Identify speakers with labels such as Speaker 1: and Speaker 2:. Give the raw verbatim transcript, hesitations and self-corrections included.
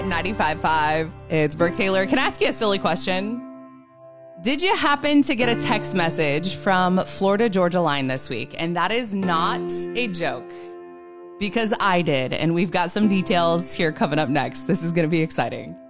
Speaker 1: ninety-five point five. It's Brooke Taylor. Can I ask you a silly question? Did you happen to get a text message from Florida Georgia Line this week? And that is not a joke, because I did. And we've got some details here coming up next. This is going to be exciting.